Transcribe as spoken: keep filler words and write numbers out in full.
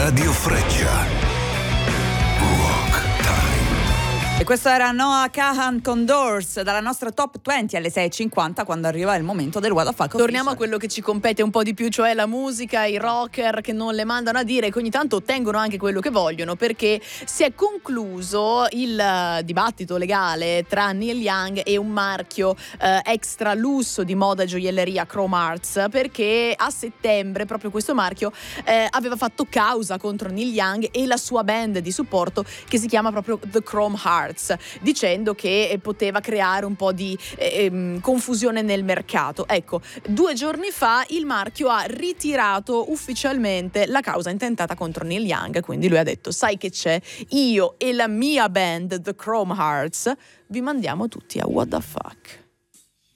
Radio Freccia. Rock Time. E questo era Noah Kahan con Doors, dalla nostra top venti alle sei e cinquanta, quando arriva il momento del What the Fuck. Torniamo a quello che ci compete un po' di più, cioè la musica, i rocker che non le mandano a dire, che ogni tanto ottengono anche quello che vogliono, perché si è concluso il uh, dibattito legale tra Neil Young e un marchio uh, extra lusso di moda e gioielleria, Chrome Hearts, perché a settembre proprio questo marchio eh, aveva fatto causa contro Neil Young e la sua band di supporto, che si chiama proprio The Chrome Hearts, dicendo che poteva creare un po' di eh, confusione nel mercato. Ecco, due giorni fa il marchio ha ritirato ufficialmente la causa intentata contro Neil Young, quindi lui ha detto: sai che c'è, io e la mia band The Chrome Hearts vi mandiamo tutti a What the Fuck.